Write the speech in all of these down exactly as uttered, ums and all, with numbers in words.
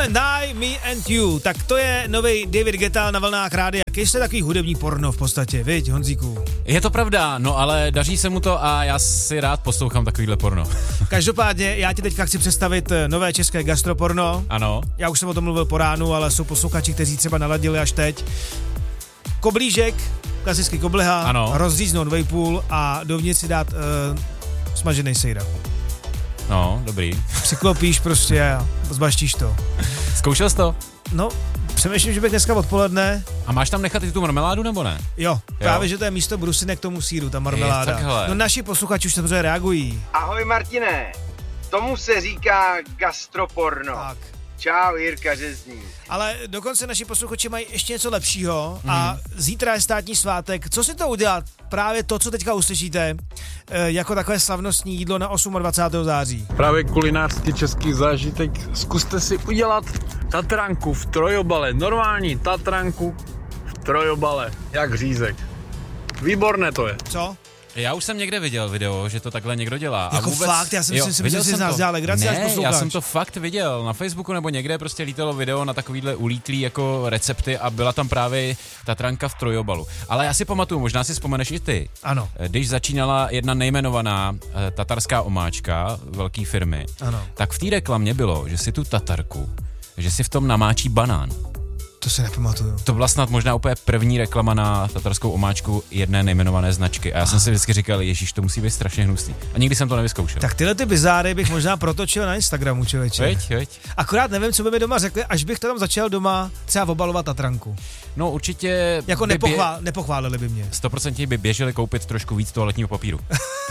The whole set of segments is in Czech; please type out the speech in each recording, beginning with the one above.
and I, Me and You. Tak to je nový David Guetta na vlnách rádia. Když je takový hudební porno v podstatě, viď, Honzíku? Je to pravda, no ale daří se mu to a já si rád poslouchám takovýhle porno. Každopádně já ti teďka chci představit nové české gastroporno. Ano. Já už jsem o tom mluvil po ránu, ale jsou posluchači, kteří třeba naladili až teď. Koblížek, klasický kobliha, ano. Rozříznout vejpůl a dovnitř si dát uh, smažený sejra. No, dobrý. Přiklopíš prostě a zbaštíš to. Zkoušel jsi to? No, přemýšlím, že bych dneska odpoledne. A máš tam nechat i tu marmeládu, nebo ne? Jo, právě, jo. Že to je místo brusine k tomu sýru, ta marmeláda. Je, no naši posluchači už se dobře reagují. Ahoj Martine, tomu se říká gastroporno. Tak. Čau, Jirka Řezník. Ale dokonce naši posluchači mají ještě něco lepšího mm. a zítra je státní svátek. Co si to udělat? Právě to, co teďka uslyšíte, jako takové slavnostní jídlo na dvacátého osmého září. Právě kulinářský český zážitek. Zkuste si udělat tatranku v trojobale. Normální tatranku v trojobale. Jak řízek. Výborné to je. Co? Já už jsem někde viděl video, že to takhle někdo dělá. Jako a vůbec, fakt? Já jsem jo, si myslel, že si z nás dělal legraci, ne, až posloucháš. já jsem to fakt viděl. Na Facebooku nebo někde prostě lítalo video na takovýhle ulítlý jako recepty a byla tam právě tatranka v trojobalu. Ale já si pamatuju, možná si vzpomeneš i ty. Ano. Když začínala jedna nejmenovaná tatarská omáčka velké firmy, ano. Tak v té reklamě bylo, že si tu tatarku, že si v tom namáčí banán. To si nepamatuju. To byla snad možná úplně první reklama na tatarskou omáčku jedné nejmenované značky. A já jsem si vždycky říkal, ježíš, to musí být strašně hnusný. A nikdy jsem to nevyzkoušel. Tak tyhle ty bizáry bych možná protočil na Instagramu, člověče. Veď, veď. Akorát nevím, co by mi doma řekli, až bych to tam začal doma třeba obalovat tatranku. No určitě... Jako by nepochvál, bě... nepochválili by mě. stoprocentně by běželi koupit trošku víc toaletního papíru.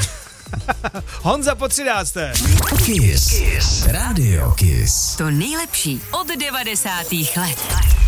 Honza po třinácté. Kiss. Kiss. Radio Kiss. To nejlepší od devadesátých let.